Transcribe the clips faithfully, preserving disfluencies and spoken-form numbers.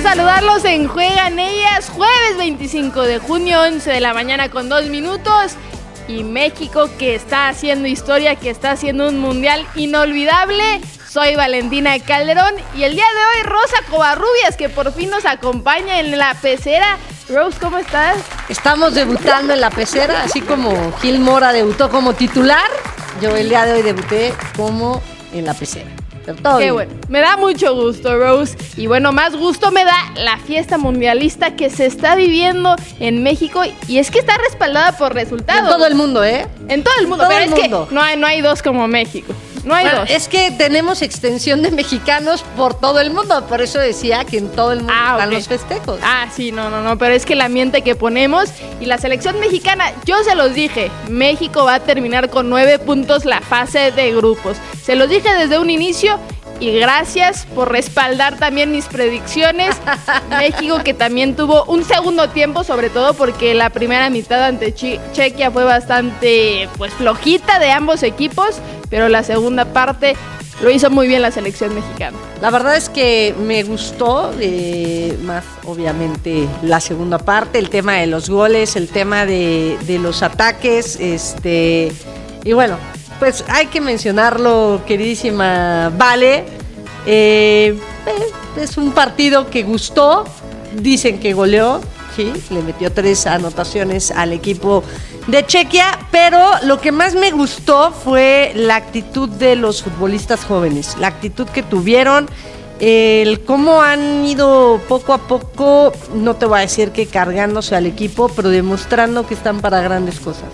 saludarlos en Juegan Ellas, jueves veinticinco de junio, once de la mañana con dos minutos. Y México que está haciendo historia, que está haciendo un mundial inolvidable. Soy Valentina Calderón y el día de hoy Rosa Covarrubias, que por fin nos acompaña en la pecera. Rose, ¿cómo estás? Estamos debutando en la pecera, así como Gil Mora debutó como titular. Yo el día de hoy debuté como en la pecera. Pero todo Qué bien. bueno, me da mucho gusto, Rose. Y bueno, más gusto me da la fiesta mundialista que se está viviendo en México. Y es que está respaldada por resultados. En todo el mundo, ¿eh? En todo el mundo, Todo pero el es mundo. que no hay, no hay dos como México. No hay Bueno, dos. es que tenemos extensión de mexicanos por todo el mundo. Por eso decía que en todo el mundo Ah, están ok. los festejos. Ah, sí, no, no, no, pero es que el ambiente que ponemos y la selección mexicana, yo se los dije, México va a terminar con nueve puntos la fase de grupos. Se los dije desde un inicio y gracias por respaldar también mis predicciones. México que también tuvo un segundo tiempo, sobre todo porque la primera mitad ante Che- Chequia fue bastante pues flojita de ambos equipos, pero la segunda parte lo hizo muy bien la selección mexicana. La verdad es que me gustó eh, más, obviamente, la segunda parte, el tema de los goles, el tema de, de los ataques, este y bueno, pues hay que mencionarlo, queridísima Vale. Eh, eh, es un partido que gustó, dicen que goleó, sí, le metió tres anotaciones al equipo de Chequia, pero lo que más me gustó fue la actitud de los futbolistas jóvenes, la actitud que tuvieron, el cómo han ido poco a poco, no te voy a decir que cargándose al equipo, pero demostrando que están para grandes cosas.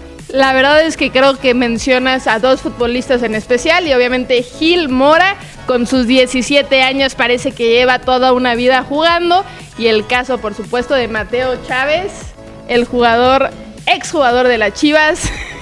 La verdad es que creo que mencionas a dos futbolistas en especial y obviamente Gil Mora con sus diecisiete años parece que lleva toda una vida jugando y el caso por supuesto de Mateo Chávez, el jugador, exjugador de las Chivas,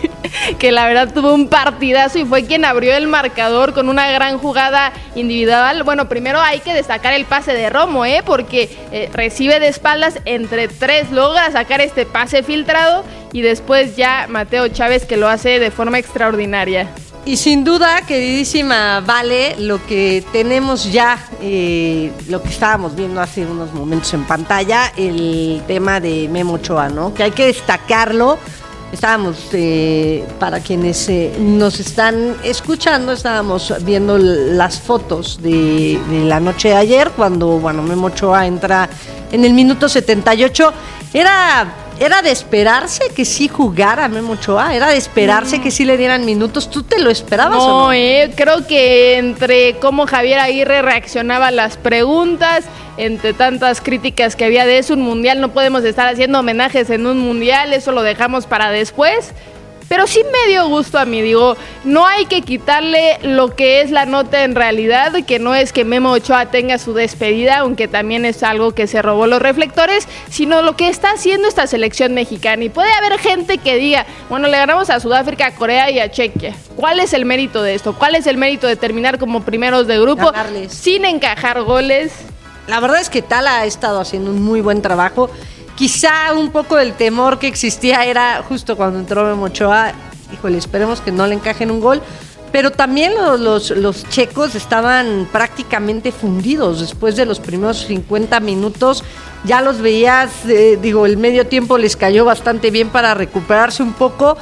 que la verdad tuvo un partidazo y fue quien abrió el marcador con una gran jugada individual. Bueno, primero hay que destacar el pase de Romo, ¿eh? porque eh, recibe de espaldas, entre tres logra sacar este pase filtrado y después ya Mateo Chávez que lo hace de forma extraordinaria. Y sin duda, queridísima Vale, lo que tenemos ya, eh, lo que estábamos viendo hace unos momentos en pantalla, el tema de Memo Ochoa, ¿no? Que hay que destacarlo. Estábamos, eh, para quienes eh, nos están escuchando, estábamos viendo las fotos de, de la noche de ayer, cuando, bueno, Memo Ochoa entra en el minuto setenta y ocho. Era... Era de esperarse que sí jugara Memo Ochoa, era de esperarse mm. que sí le dieran minutos. ¿Tú te lo esperabas no, o no? Eh, creo que entre cómo Javier Aguirre reaccionaba a las preguntas, entre tantas críticas que había de eso, un mundial, no podemos estar haciendo homenajes en un mundial, eso lo dejamos para después. Pero sí me dio gusto a mí, digo, no hay que quitarle lo que es la nota en realidad, que no es que Memo Ochoa tenga su despedida, aunque también es algo que se robó los reflectores, sino lo que está haciendo esta selección mexicana. Y puede haber gente que diga, bueno, le ganamos a Sudáfrica, a Corea y a Chequia. ¿Cuál es el mérito de esto? ¿Cuál es el mérito de terminar como primeros de grupo Ganarles. Sin encajar goles? La verdad es que Tala ha estado haciendo un muy buen trabajo. Quizá un poco del temor que existía era justo cuando entró Memo Ochoa, híjole, esperemos que no le encajen un gol, pero también los, los, los checos estaban prácticamente fundidos después de los primeros cincuenta minutos, ya los veías, eh, digo, el medio tiempo les cayó bastante bien para recuperarse un poco,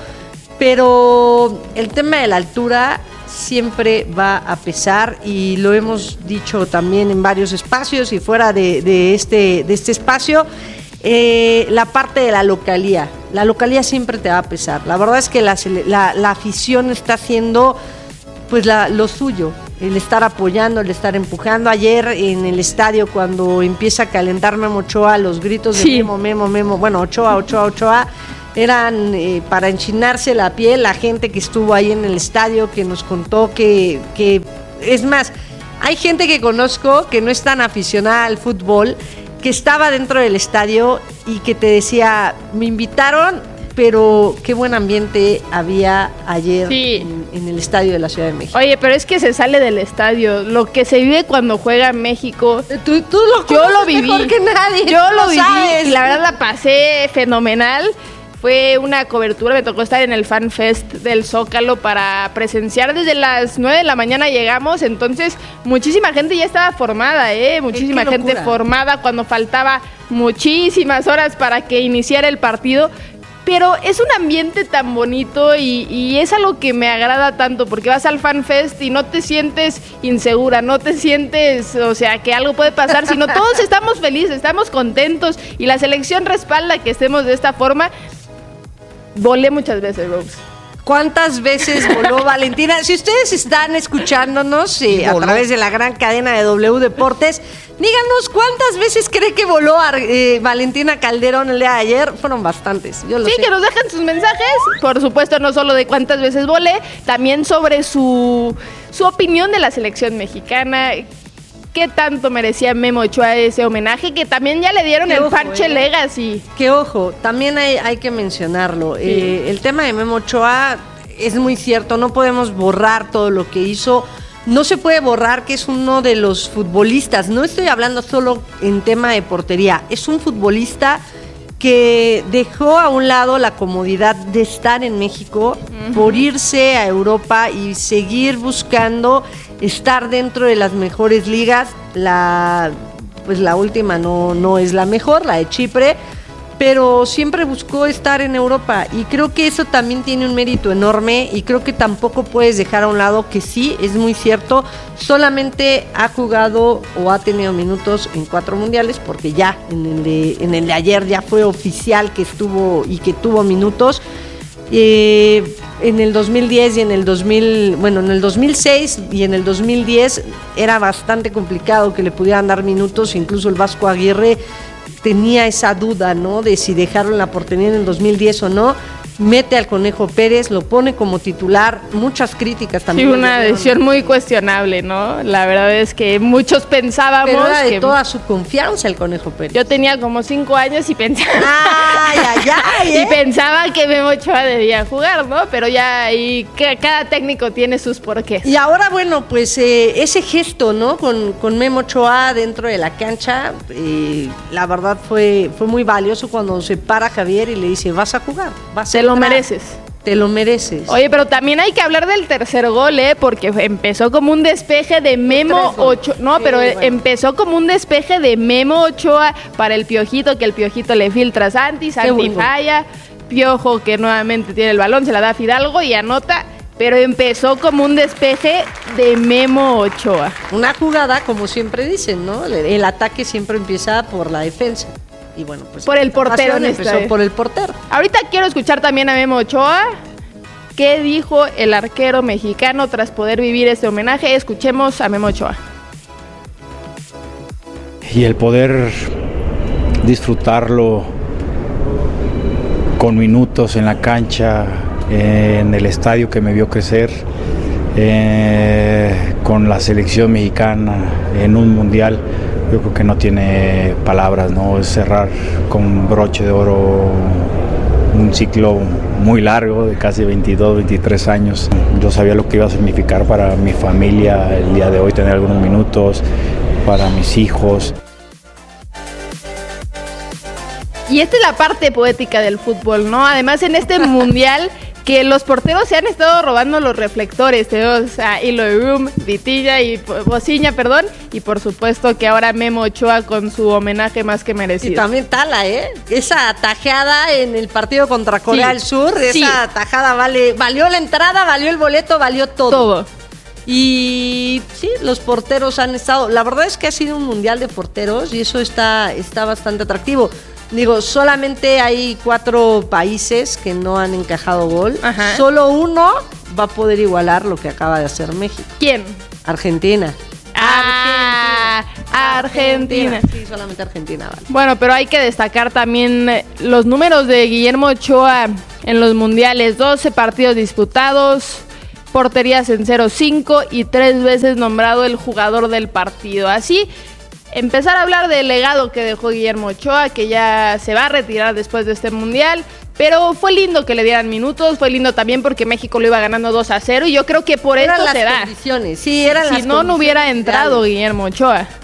pero el tema de la altura siempre va a pesar y lo hemos dicho también en varios espacios y fuera de, de, este, de este espacio. Eh, la parte de la localía, la localía siempre te va a pesar. La verdad es que la, la, la afición está haciendo pues la, lo suyo, el estar apoyando, el estar empujando. Ayer en el estadio cuando empieza a calentar Memo Ochoa, los gritos de sí. Memo, Memo, Memo, bueno, Ochoa, Ochoa, Ochoa, eran eh, para enchinarse la piel. La gente que estuvo ahí en el estadio, que nos contó que, que es más, hay gente que conozco que no es tan aficionada al fútbol, que estaba dentro del estadio y que te decía, me invitaron, pero qué buen ambiente había ayer sí. en, en el estadio de la Ciudad de México. Oye, pero es que se sale del estadio, lo que se vive cuando juega México. Tú, tú lo yo lo viví mejor que nadie. Yo lo, lo viví sabes. Y la verdad la pasé fenomenal. Fue una cobertura, me tocó estar en el Fan Fest del Zócalo para presenciar desde las nueve de la mañana llegamos, entonces muchísima gente ya estaba formada, ¿eh? Muchísima gente formada cuando faltaba muchísimas horas para que iniciara el partido. Pero es un ambiente tan bonito y, y es algo que me agrada tanto porque vas al Fan Fest y no te sientes insegura, no te sientes, o sea, que algo puede pasar, sino todos estamos felices, estamos contentos y la selección respalda que estemos de esta forma. Volé muchas veces, Rose. ¿Cuántas veces voló Valentina? Si ustedes están escuchándonos eh, a través de la gran cadena de W Deportes, díganos cuántas veces cree que voló eh, Valentina Calderón el día de ayer. Fueron bastantes, yo lo sí, sé. Que nos dejen sus mensajes, por supuesto, no solo de cuántas veces volé, también sobre su, su opinión de la selección mexicana. ¿Qué tanto merecía Memo Ochoa ese homenaje? Que también ya le dieron Qué el ojo, parche eh. Legacy. Que ojo, también hay, hay que mencionarlo. Sí. Eh, el tema de Memo Ochoa es muy cierto, no podemos borrar todo lo que hizo. No se puede borrar que es uno de los futbolistas. No estoy hablando solo en tema de portería. Es un futbolista que dejó a un lado la comodidad de estar en México uh-huh. por irse a Europa y seguir buscando estar dentro de las mejores ligas. La pues la última no, no es la mejor, la de Chipre, pero siempre buscó estar en Europa y creo que eso también tiene un mérito enorme y creo que tampoco puedes dejar a un lado que sí, es muy cierto, solamente ha jugado o ha tenido minutos en cuatro mundiales porque ya en el de, en el de ayer ya fue oficial que estuvo y que tuvo minutos. Eh, en el dos mil diez y en el dos mil, bueno, en el dos mil seis y en el dos mil diez era bastante complicado que le pudieran dar minutos, incluso el Vasco Aguirre tenía esa duda, ¿no? De si dejarlo en la portería en el dos mil diez o no. Mete al Conejo Pérez, lo pone como titular, muchas críticas también. Sí, una decisión muy cuestionable, ¿no? La verdad es que muchos pensábamos Pero era de que toda su confianza el Conejo Pérez. Yo tenía como cinco años y pensaba ay, ay, ay, ¿eh? y pensaba que Memo Ochoa debía jugar, ¿no? Pero ya ahí cada técnico tiene sus porqués. Y ahora, bueno, pues eh, ese gesto, ¿no? Con, con Memo Ochoa dentro de la cancha, eh, la verdad fue, fue muy valioso cuando se para Javier y le dice, vas a jugar, vas a Te lo mereces. Te lo mereces. Oye, pero también hay que hablar del tercer gol, ¿eh? Porque empezó como un despeje de Memo Ochoa. No, pero sí, bueno. empezó como un despeje de Memo Ochoa para el Piojito, que el Piojito le filtra a Santi, Santi falla. Piojo, que nuevamente tiene el balón, se la da a Fidalgo y anota. Pero empezó como un despeje de Memo Ochoa. Una jugada, como siempre dicen, ¿no? El ataque siempre empieza por la defensa. Y bueno, pues por el portero empezó por el portero. Ahorita quiero escuchar también a Memo Ochoa. ¿Qué dijo el arquero mexicano tras poder vivir este homenaje? Escuchemos a Memo Ochoa. Y el poder disfrutarlo con minutos en la cancha, en el estadio que me vio crecer, eh, con la selección mexicana en un mundial. Yo creo que no tiene palabras, ¿no? Es cerrar con broche de oro un ciclo muy largo de casi veintidós, veintitrés años. Yo sabía lo que iba a significar para mi familia el día de hoy, tener algunos minutos, para mis hijos. Y esta es la parte poética del fútbol, ¿no? Además, en este mundial que los porteros se han estado robando los reflectores. Tenemos a Eloy Vitilla y Bociña, perdón, y por supuesto que ahora Memo Ochoa con su homenaje más que merecido. Y también Tala, ¿eh? Esa tajada en el partido contra Corea sí, del Sur, esa sí. tajada vale, valió la entrada, valió el boleto, valió todo. Todo. Y sí, los porteros han estado, la verdad es que ha sido un mundial de porteros y eso está, está bastante atractivo. Digo, solamente hay cuatro países que no han encajado gol. Ajá. Solo uno va a poder igualar lo que acaba de hacer México. ¿Quién? Argentina. Ah, Argentina. Argentina. Sí, solamente Argentina, vale. Bueno, pero hay que destacar también los números de Guillermo Ochoa en los mundiales. doce partidos disputados, porterías en cero cinco y tres veces nombrado el jugador del partido. Así, empezar a hablar del legado que dejó Guillermo Ochoa, que ya se va a retirar después de este mundial, pero fue lindo que le dieran minutos, fue lindo también porque México lo iba ganando dos a cero y yo creo que por eran esto se da. Condiciones. Sí, eran si las no, no hubiera entrado reales. Guillermo Ochoa.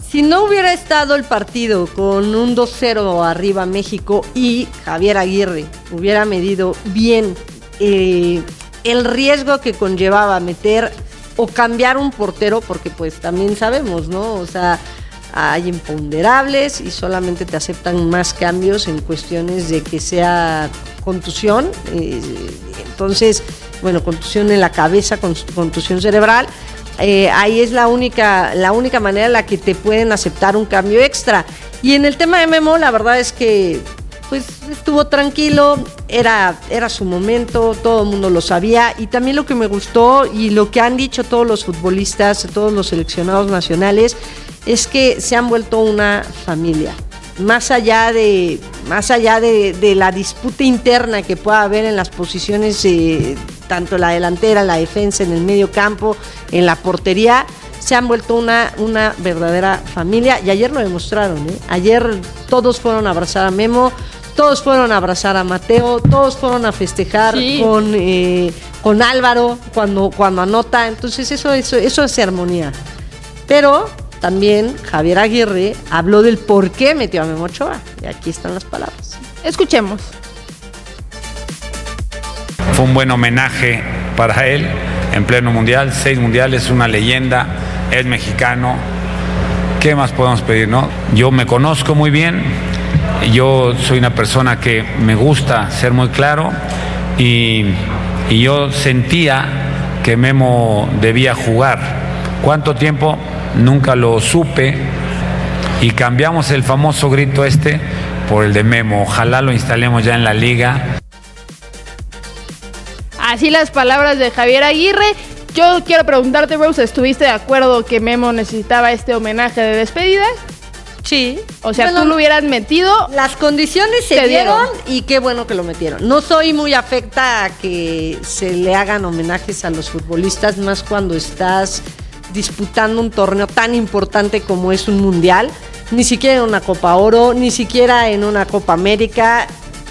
Si no hubiera estado el partido con un dos cero arriba México y Javier Aguirre hubiera medido bien eh, el riesgo que conllevaba meter o cambiar un portero, porque pues también sabemos, ¿no? O sea, hay imponderables y solamente te aceptan más cambios en cuestiones de que sea contusión. Eh, entonces, bueno, contusión en la cabeza, contusión cerebral. Eh, ahí es la única, la única manera en la que te pueden aceptar un cambio extra. Y en el tema de Memo, la verdad es que pues estuvo tranquilo, era, era su momento, todo el mundo lo sabía. Y también lo que me gustó y lo que han dicho todos los futbolistas, todos los seleccionados nacionales, es que se han vuelto una familia. Más allá de, más allá de, de la disputa interna que pueda haber en las posiciones, eh, tanto en la delantera, en la defensa, en el medio campo, en la portería, se han vuelto una, una verdadera familia. Y ayer lo demostraron, ¿eh? Ayer todos fueron a abrazar a Memo, todos fueron a abrazar a Mateo, todos fueron a festejar sí. con, eh, con Álvaro cuando, cuando anota. Entonces eso, eso, eso es armonía. Pero también Javier Aguirre habló del por qué metió a Memo Ochoa. Y aquí están las palabras. Escuchemos. Fue un buen homenaje para él en pleno mundial, seis mundiales, una leyenda, es mexicano. ¿Qué más podemos pedir, no? Yo me conozco muy bien, yo soy una persona que me gusta ser muy claro y, y yo sentía que Memo debía jugar. ¿Cuánto tiempo? Nunca lo supe y cambiamos el famoso grito este por el de Memo. Ojalá lo instalemos ya en la liga. Así las palabras de Javier Aguirre. Yo quiero preguntarte, Rose, ¿estuviste de acuerdo que Memo necesitaba este homenaje de despedida? Sí. O sea, bueno, tú lo hubieras metido. Las condiciones se dieron y qué bueno que lo metieron. No soy muy afecta a que se le hagan homenajes a los futbolistas, más cuando estás disputando un torneo tan importante como es un mundial. Ni siquiera en una Copa Oro, ni siquiera en una Copa América.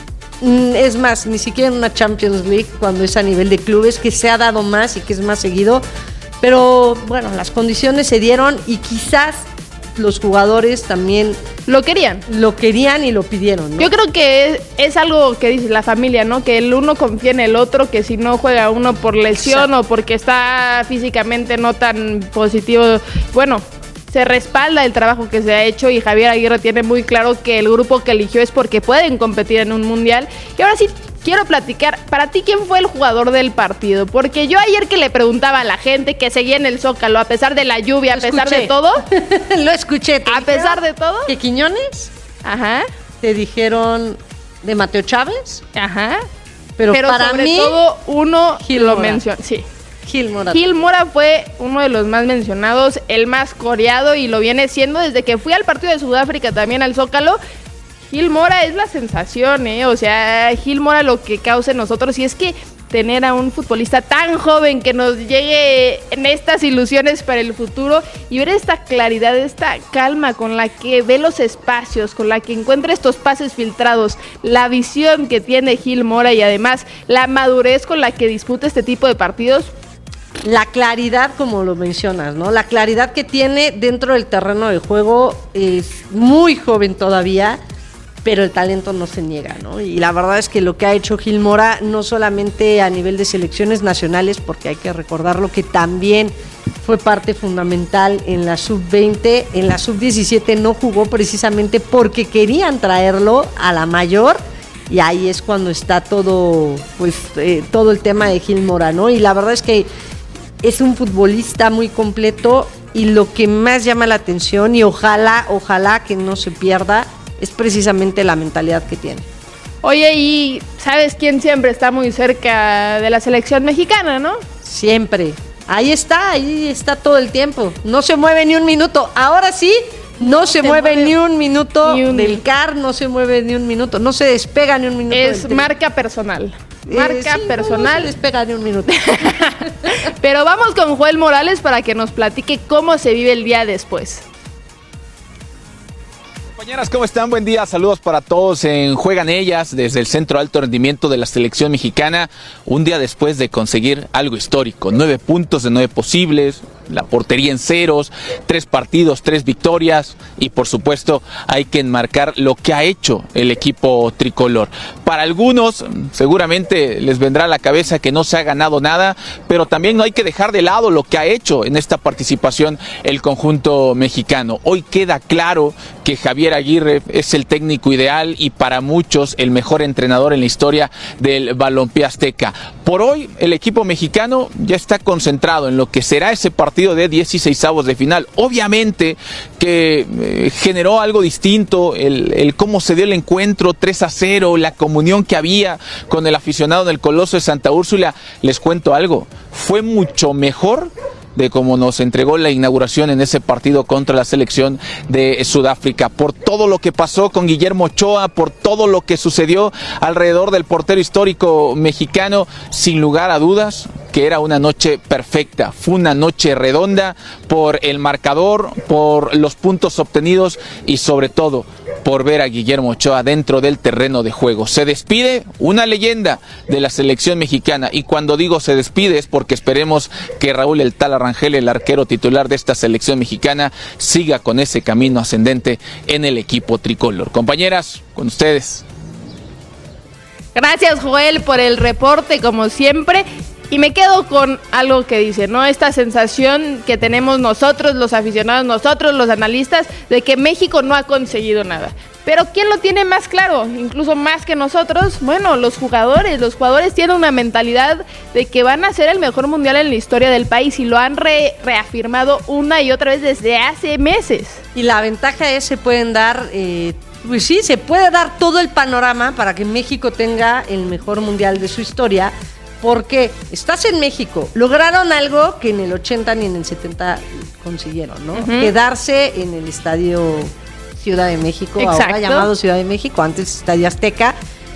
Es más, ni siquiera en una Champions League, cuando es a nivel de clubes, que se ha dado más y que es más seguido. Pero bueno, las condiciones se dieron y quizás los jugadores también lo querían. Lo querían y lo pidieron, ¿no? Yo creo que es, es algo que dice la familia, ¿no? Que el uno confía en el otro, que si no juega uno por lesión Exacto. o porque está físicamente no tan positivo, bueno, se respalda el trabajo que se ha hecho y Javier Aguirre tiene muy claro que el grupo que eligió es porque pueden competir en un mundial. Y ahora sí quiero platicar, para ti, ¿quién fue el jugador del partido? Porque yo ayer que le preguntaba a la gente que seguía en el Zócalo, a pesar de la lluvia, a pesar de todo. Lo escuché. A pesar de todo. ¿Que Quiñones? Ajá. Te dijeron de Mateo Chávez. Ajá. Pero, Pero para sobre mí, todo uno Gil lo Mora. mencionó. Sí. Gil Mora. Gil Mora fue uno de los más mencionados, el más coreado y lo viene siendo desde que fui al partido de Sudáfrica también al Zócalo. Gil Mora es la sensación, ¿eh? O sea, Gil Mora lo que causa en nosotros y es que tener a un futbolista tan joven que nos llegue en estas ilusiones para el futuro y ver esta claridad, esta calma con la que ve los espacios, con la que encuentra estos pases filtrados, la visión que tiene Gil Mora y además la madurez con la que disputa este tipo de partidos. La claridad, como lo mencionas, ¿no? La claridad que tiene dentro del terreno de juego, es muy joven todavía, pero el talento no se niega, ¿no? Y la verdad es que lo que ha hecho Gil Mora, no solamente a nivel de selecciones nacionales, porque hay que recordarlo que también fue parte fundamental en la sub veinte, en la sub diecisiete no jugó precisamente porque querían traerlo a la mayor, y ahí es cuando está todo, pues, eh, todo el tema de Gil Mora, ¿no? Y la verdad es que es un futbolista muy completo y lo que más llama la atención y ojalá, ojalá que no se pierda es precisamente la mentalidad que tiene. Oye, ¿y sabes quién siempre está muy cerca de la selección mexicana, no? Siempre. Ahí está, ahí está todo el tiempo. No se mueve ni un minuto. Ahora sí, no se mueve, mueve ni un minuto ni un... del C A R, no se mueve ni un minuto, no se despega ni un minuto. Es marca personal. Marca eh, sí, personal. No se despega ni un minuto. Pero vamos con Joel Morales para que nos platique cómo se vive el día después. Compañeras, ¿cómo están? Buen día, saludos para todos en Juegan Ellas desde el Centro de Alto Rendimiento de la Selección Mexicana, un día después de conseguir algo histórico, nueve puntos de nueve posibles, la portería en ceros, tres partidos, tres victorias y por supuesto hay que enmarcar lo que ha hecho el equipo tricolor. Para algunos seguramente les vendrá a la cabeza que no se ha ganado nada, pero también no hay que dejar de lado lo que ha hecho en esta participación el conjunto mexicano. Hoy queda claro que Javier Aguirre es el técnico ideal y para muchos el mejor entrenador en la historia del balompié azteca. Por hoy el equipo mexicano ya está concentrado en lo que será ese partido de dieciseisavos de final. Obviamente que eh, generó algo distinto el, el cómo se dio el encuentro tres a cero, la comunión que había con el aficionado del Coloso de Santa Úrsula. Les cuento algo, fue mucho mejor de cómo nos entregó la inauguración en ese partido contra la selección de Sudáfrica, por todo lo que pasó con Guillermo Ochoa, por todo lo que sucedió alrededor del portero histórico mexicano. Sin lugar a dudas que era una noche perfecta, fue una noche redonda por el marcador, por los puntos obtenidos y sobre todo por ver a Guillermo Ochoa dentro del terreno de juego. Se despide una leyenda de la selección mexicana y cuando digo se despide es porque esperemos que Raúl El Tala Rangel, el arquero titular de esta selección mexicana, siga con ese camino ascendente en el equipo tricolor. Compañeras, con ustedes. Gracias, Joel, por el reporte como siempre. Y me quedo con algo que dice, ¿no? Esta sensación que tenemos nosotros, los aficionados, nosotros, los analistas, de que México no ha conseguido nada. Pero ¿quién lo tiene más claro? Incluso más que nosotros. Bueno, los jugadores. Los jugadores tienen una mentalidad de que van a ser el mejor mundial en la historia del país y lo han re- reafirmado una y otra vez desde hace meses. Y la ventaja es, se pueden dar... Eh, pues sí, se puede dar todo el panorama para que México tenga el mejor mundial de su historia. Porque estás en México, lograron algo que en el ochenta ni en el setenta consiguieron, ¿no? Uh-huh. Quedarse en el estadio Ciudad de México, Exacto. ahora llamado Ciudad de México, antes Estadio Azteca,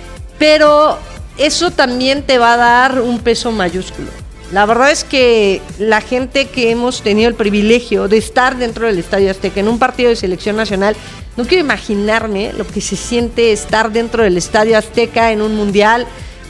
pero eso también te va a dar un peso mayúsculo. La verdad es que la gente que hemos tenido el privilegio de estar dentro del Estadio Azteca en un partido de selección nacional, no quiero imaginarme lo que se siente estar dentro del Estadio Azteca en un mundial,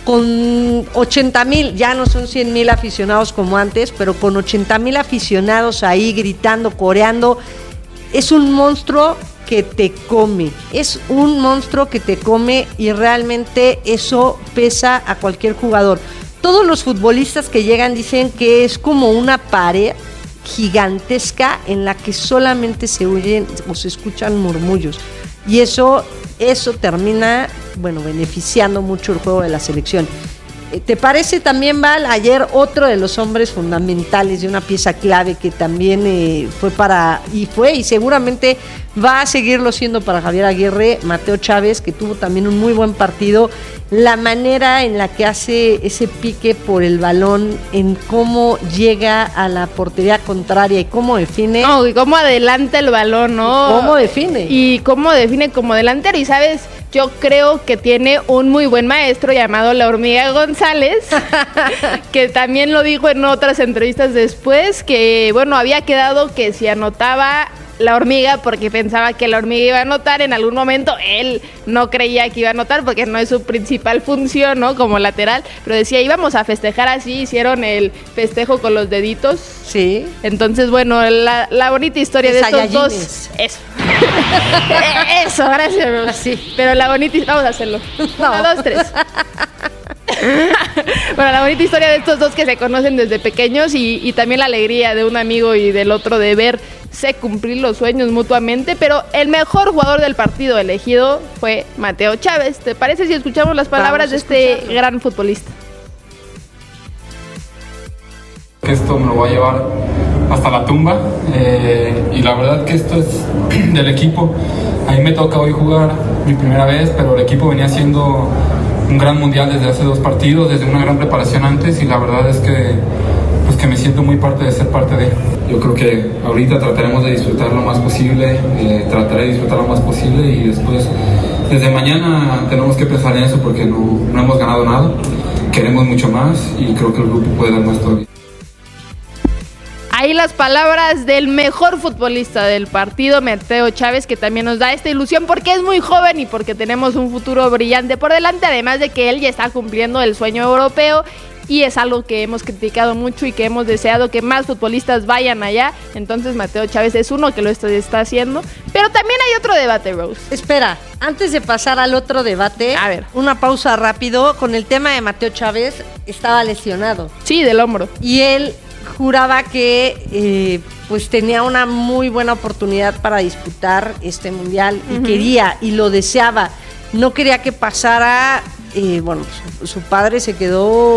con ochenta mil, ya no son cien mil aficionados como antes, pero con ochenta mil aficionados ahí gritando, coreando. Es un monstruo que te come, es un monstruo que te come y realmente eso pesa a cualquier jugador. Todos los futbolistas que llegan dicen que es como una pared gigantesca en la que solamente se oyen o se escuchan murmullos. Y eso, eso termina, bueno, beneficiando mucho el juego de la selección. ¿Te parece también, Val? Ayer otro de los hombres fundamentales de una pieza clave que también eh, fue para, y fue, y seguramente va a seguirlo siendo para Javier Aguirre, Mateo Chávez, que tuvo también un muy buen partido. La manera en la que hace ese pique por el balón, en cómo llega a la portería contraria y cómo define. No, y cómo adelanta el balón, ¿no? ¿Cómo define? Y cómo define como delantero. Y sabes, yo creo que tiene un muy buen maestro llamado La Hormiga González, que también lo dijo en otras entrevistas después, que bueno, había quedado que si anotaba La Hormiga, porque pensaba que La Hormiga iba a anotar, en algún momento él no creía que iba a anotar porque no es su principal función, ¿no? Como lateral, pero decía, íbamos a festejar así, hicieron el festejo con los deditos. Sí. Entonces, bueno, la, la bonita historia de, de estos dos. Eso. Eso, gracias. Sí. Pero la bonita, vamos a hacerlo. No. Uno, dos, tres. Bueno, la bonita historia de estos dos que se conocen desde pequeños y, y también la alegría de un amigo y del otro de verse cumplir los sueños mutuamente, pero el mejor jugador del partido elegido fue Mateo Chávez. ¿Te parece si escuchamos las palabras de este gran futbolista? Esto me lo voy a llevar hasta la tumba eh, y la verdad que esto es del equipo. A mí me toca hoy jugar mi primera vez, pero el equipo venía haciendo un gran mundial desde hace dos partidos, desde una gran preparación antes, y la verdad es que, pues que me siento muy parte de ser parte de. Yo creo que ahorita trataremos de disfrutar lo más posible, eh, trataré de disfrutar lo más posible y después, desde mañana tenemos que pensar en eso porque no, no hemos ganado nada, queremos mucho más y creo que el grupo puede dar más todavía. Ahí las palabras del mejor futbolista del partido, Mateo Chávez, que también nos da esta ilusión porque es muy joven y porque tenemos un futuro brillante por delante, además de que él ya está cumpliendo el sueño europeo y es algo que hemos criticado mucho y que hemos deseado que más futbolistas vayan allá. Entonces Mateo Chávez es uno que lo está, está haciendo. Pero también hay otro debate, Rose. Espera, antes de pasar al otro debate, a ver, una pausa rápido. Con el tema de Mateo Chávez, estaba lesionado. Sí, del hombro. Y él juraba que eh, pues tenía una muy buena oportunidad para disputar este mundial y uh-huh. quería y lo deseaba. No quería que pasara. Eh, bueno, su, su padre se quedó